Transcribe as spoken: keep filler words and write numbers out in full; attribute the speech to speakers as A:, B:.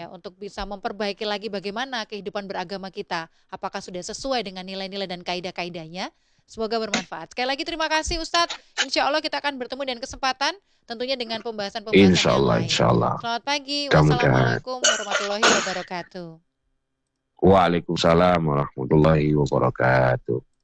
A: ya, untuk bisa memperbaiki lagi bagaimana kehidupan beragama kita. Apakah sudah sesuai dengan nilai-nilai dan kaidah-kaidahnya? Semoga bermanfaat. Sekali lagi terima kasih Ustadz. Insya Allah kita akan bertemu dan kesempatan tentunya dengan pembahasan-pembahasan
B: Insya
A: yang
B: Allah,
A: lain.
B: insya Allah.
A: Selamat pagi.
B: Mudah-mudahan.
A: Wassalamualaikum warahmatullahi wabarakatuh.
B: Waalaikumsalam warahmatullahi wabarakatuh.